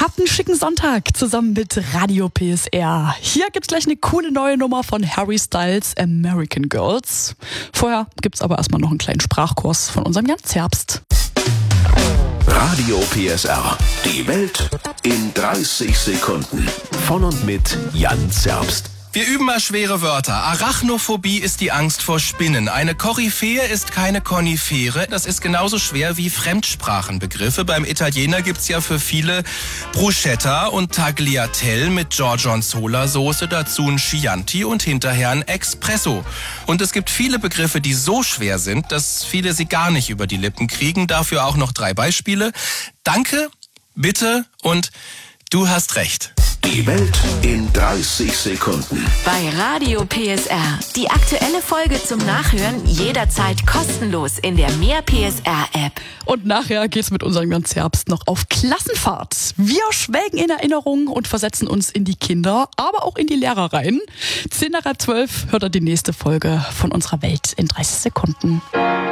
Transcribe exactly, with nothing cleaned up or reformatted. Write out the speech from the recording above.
Habt einen schicken Sonntag zusammen mit Radio P S R. Hier gibt's gleich eine coole neue Nummer von Harry Styles, American Girls. Vorher gibt's aber erstmal noch einen kleinen Sprachkurs von unserem Jan Zerbst. Radio P S R. Die Welt in dreißig Sekunden. Von und mit Jan Zerbst. Wir üben mal schwere Wörter. Arachnophobie ist die Angst vor Spinnen. Eine Koryphäe ist keine Konifere. Das ist genauso schwer wie Fremdsprachenbegriffe. Beim Italiener gibt's ja für viele Bruschetta und Tagliatelle mit Gorgonzola-Soße, dazu ein Chianti und hinterher ein Espresso. Und es gibt viele Begriffe, die so schwer sind, dass viele sie gar nicht über die Lippen kriegen. Dafür auch noch drei Beispiele. Danke, bitte und du hast recht. Die Welt in dreißig Sekunden. Bei Radio P S R. Die aktuelle Folge zum Nachhören jederzeit kostenlos in der Mehr P S R App. Und nachher geht's mit unserem Jan Zerbst noch auf Klassenfahrt. Wir schwelgen in Erinnerungen und versetzen uns in die Kinder, aber auch in die Lehrer rein. zehn nach halb zwölf hört er die nächste Folge von unserer Welt in dreißig Sekunden.